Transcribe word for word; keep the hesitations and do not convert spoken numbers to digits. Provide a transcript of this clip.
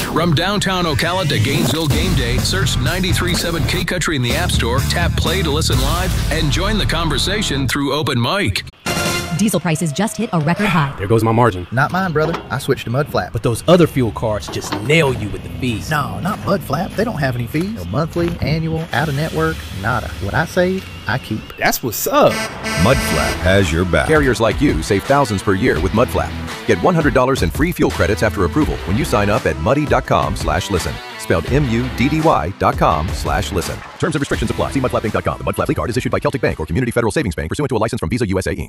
From downtown Ocala to Gainesville game day, search ninety-three point seven K Country in the App Store, tap play to listen live, and join the conversation through Open Mic. Diesel prices just hit a record high. There goes my margin. Not mine, brother. I switched to Mudflap. But those other fuel cards just nail you with the fees. No, not Mudflap. They don't have any fees. No monthly, annual, out-of-network, nada. What I save, I keep. That's what's up. Mudflap has your back. Carriers like you save thousands per year with Mudflap. Get one hundred dollars in free fuel credits after approval when you sign up at muddy.com slash listen. Spelled M U D D Y dot com slash listen. Terms and restrictions apply. See mudflap inc dot com. The Mudflap card is issued by Celtic Bank or Community Federal Savings Bank pursuant to a license from Visa U S A Incorporated.